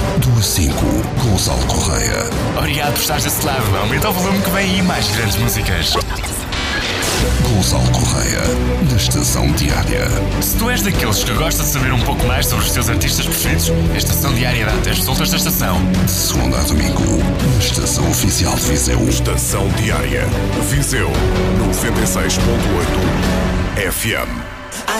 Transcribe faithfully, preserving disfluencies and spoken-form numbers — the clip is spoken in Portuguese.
do a cinco, Gonçalo Correia. Obrigado por estares desse lado. Aumenta o volume que vem aí mais grandes músicas. Gonçalo Correia, na Estação Diária. Se tu és daqueles que gosta de saber um pouco mais sobre os teus artistas preferidos, a Estação Diária dá-te as resultas da estação. De segunda a domingo, na Estação Oficial de Viseu. Estação Diária. Viseu noventa e seis ponto oito F M.